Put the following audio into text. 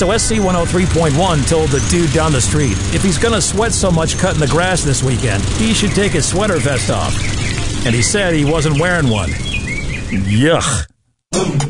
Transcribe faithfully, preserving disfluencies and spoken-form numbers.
So S C one oh three point one told the dude down the street, if he's going to sweat so much cutting the grass this weekend, he should take his sweater vest off. And he said he wasn't wearing one. Yuck.